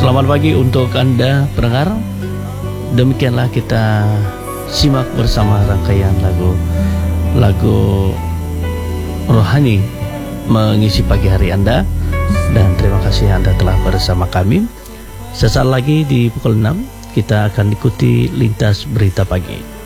Selamat pagi untuk Anda pendengar. Demikianlah kita simak bersama rangkaian lagu rohani mengisi pagi hari Anda. Dan terima kasih Anda telah bersama kami. Sesaat lagi di pukul 6 kita akan ikuti lintas berita pagi.